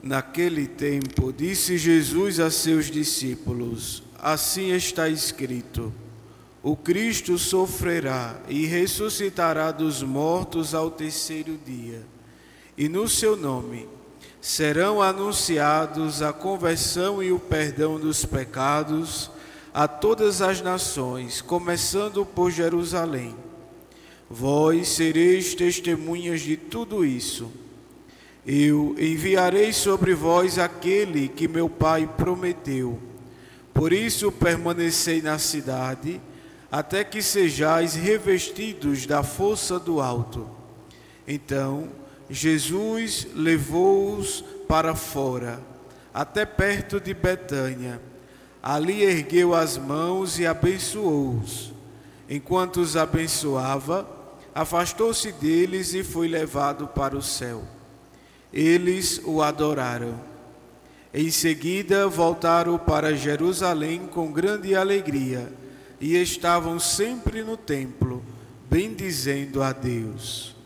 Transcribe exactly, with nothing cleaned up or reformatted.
Naquele tempo, disse Jesus a seus discípulos: assim está escrito: o Cristo sofrerá e ressuscitará dos mortos ao terceiro dia, e no seu nome serão anunciados a conversão e o perdão dos pecados a todas as nações, começando por Jerusalém. Vós sereis testemunhas de tudo isso. Eu enviarei sobre vós aquele que meu Pai prometeu. Por isso permanecei na cidade, até que sejais revestidos da força do alto. Então Jesus levou-os para fora, até perto de Betânia. Ali ergueu as mãos e abençoou-os. Enquanto os abençoava, afastou-se deles e foi levado para o céu. Eles o adoraram. Em seguida voltaram para Jerusalém com grande alegria e estavam sempre no templo, bendizendo a Deus.